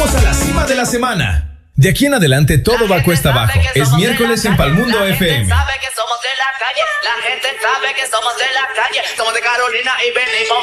Llegamos a la cima de la semana. De aquí en adelante todo va cuesta abajo. Es miércoles en Palmundo FM. La gente sabe que somos de la calle. La gente sabe que somos de la calle. Somos de Carolina y venimos